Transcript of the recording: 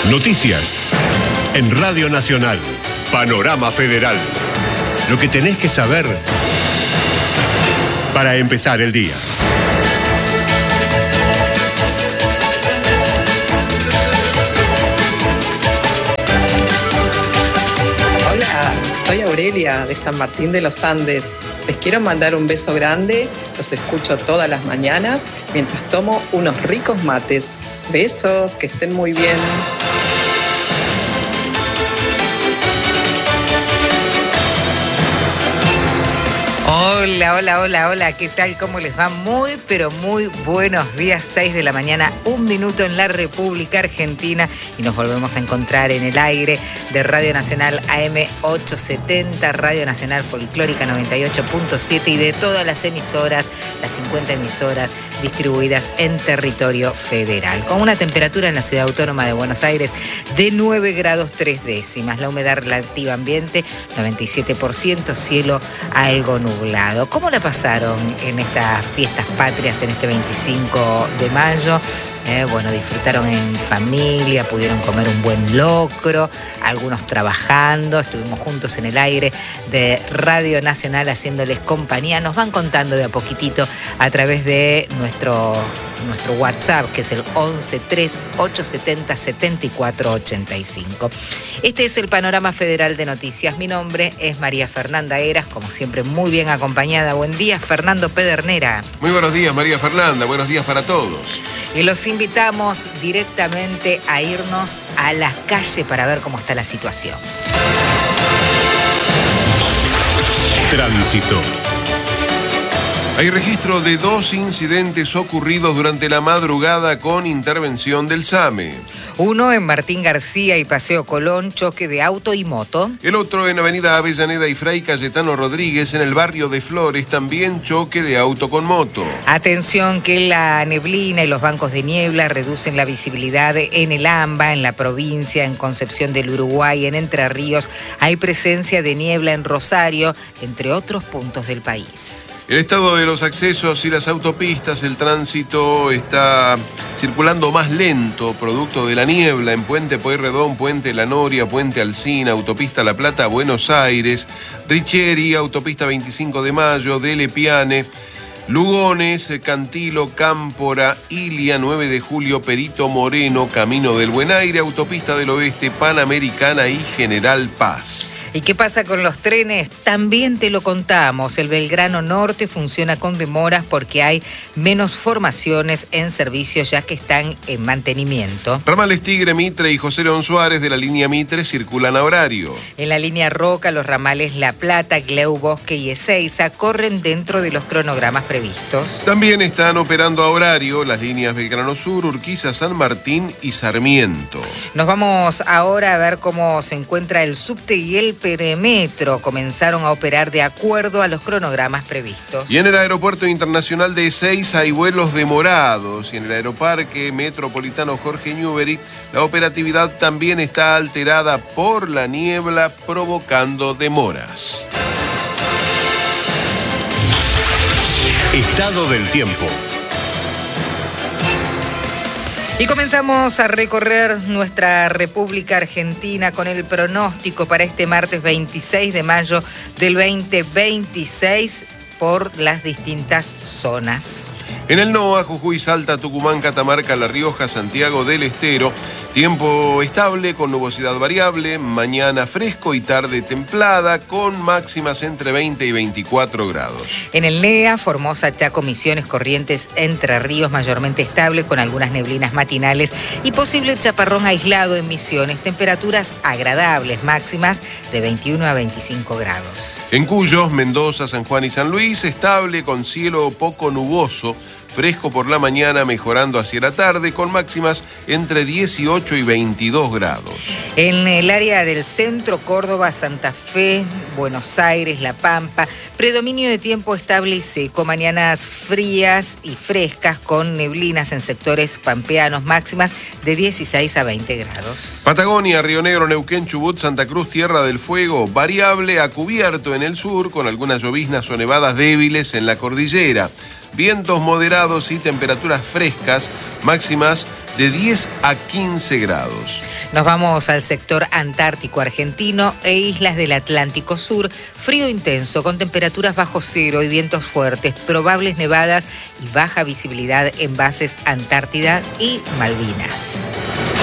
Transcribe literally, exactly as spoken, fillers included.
Noticias en Radio Nacional. Panorama Federal. Lo que tenés que saber para empezar el día. Hola, soy Aurelia de San Martín de los Andes. Les quiero mandar un beso grande. Los escucho todas las mañanas mientras tomo unos ricos mates. Besos, que estén muy bien. Hola, hola, hola, hola, ¿qué tal? ¿Cómo les va? Muy, pero muy buenos días, seis de la mañana, un minuto en la República Argentina y nos volvemos a encontrar en el aire de Radio Nacional A M ochocientos setenta, Radio Nacional Folclórica noventa y ocho punto siete y de todas las emisoras, las cincuenta emisoras distribuidas en territorio federal. Con una temperatura en la Ciudad Autónoma de Buenos Aires de nueve grados tres décimas, la humedad relativa ambiente noventa y siete por ciento, cielo algo nublado. ¿Cómo la pasaron en estas fiestas patrias, en este veinticinco de mayo? Eh, bueno, disfrutaron en familia, pudieron comer un buen locro, algunos trabajando, estuvimos juntos en el aire de Radio Nacional haciéndoles compañía. Nos van contando de a poquitito a través de nuestro, nuestro WhatsApp, que es el once tres ocho setenta setenta y cuatro ochenta y cinco. Este es el Panorama Federal de Noticias. Mi nombre es María Fernanda Heras, como siempre muy bien acompañada. Buen día, Fernando Pedernera. Muy buenos días, María Fernanda. Buenos días para todos. Y los invitamos directamente a irnos a la calle para ver cómo está la situación. Tránsito. Hay registro de dos incidentes ocurridos durante la madrugada con intervención del SAME. Uno en Martín García y Paseo Colón, choque de auto y moto. El otro en Avenida Avellaneda y Fray Cayetano Rodríguez, en el barrio de Flores, también choque de auto con moto. Atención que la neblina y los bancos de niebla reducen la visibilidad en el AMBA, en la provincia, en Concepción del Uruguay, en Entre Ríos. Hay presencia de niebla en Rosario, entre otros puntos del país. El estado de los accesos y las autopistas, el tránsito está circulando más lento, producto de la niebla en Puente Pueyrredón, Puente La Noria, Puente Alsina, Autopista La Plata, Buenos Aires, Richeri, Autopista veinticinco de mayo, Dele Piane, Lugones, Cantilo, Cámpora, Ilia, nueve de julio, Perito Moreno, Camino del Buen Aire, Autopista del Oeste, Panamericana y General Paz. ¿Y qué pasa con los trenes? También te lo contamos. El Belgrano Norte funciona con demoras porque hay menos formaciones en servicio ya que están en mantenimiento. Ramales Tigre, Mitre y José León Suárez de la línea Mitre circulan a horario. En la línea Roca, los ramales La Plata, Gleu, Bosque y Ezeiza corren dentro de los cronogramas previstos. También están operando a horario las líneas Belgrano Sur, Urquiza, San Martín y Sarmiento. Nos vamos ahora a ver cómo se encuentra el subte y el Perimetro. Comenzaron a operar de acuerdo a los cronogramas previstos. Y en el Aeropuerto Internacional de Ezeiza hay vuelos demorados. Y en el Aeroparque Metropolitano Jorge Newbery, la operatividad también está alterada por la niebla, provocando demoras. Estado del tiempo. Y comenzamos a recorrer nuestra República Argentina con el pronóstico para este martes veintiséis de mayo del veinte veintiséis por las distintas zonas. En el NOA, Jujuy, Salta, Tucumán, Catamarca, La Rioja, Santiago del Estero, tiempo estable con nubosidad variable, mañana fresco y tarde templada con máximas entre veinte y veinticuatro grados. En el NEA, Formosa, Chaco, Misiones, Corrientes, Entre Ríos, mayormente estable con algunas neblinas matinales y posible chaparrón aislado en Misiones, temperaturas agradables, máximas de veintiuno a veinticinco grados. En Cuyo, Mendoza, San Juan y San Luis, estable con cielo poco nuboso, fresco por la mañana, mejorando hacia la tarde, con máximas entre dieciocho y veintidós grados. En el área del centro, Córdoba, Santa Fe, Buenos Aires, La Pampa, predominio de tiempo estable y seco, mañanas frías y frescas con neblinas en sectores pampeanos, máximas de dieciséis a veinte grados. Patagonia, Río Negro, Neuquén, Chubut, Santa Cruz, Tierra del Fuego, variable a cubierto en el sur, con algunas lloviznas o nevadas débiles en la cordillera. Vientos moderados y temperaturas frescas, máximas de diez a quince grados. Nos vamos al sector antártico argentino e islas del Atlántico Sur. Frío intenso con temperaturas bajo cero y vientos fuertes, probables nevadas y baja visibilidad en bases Antártida y Malvinas.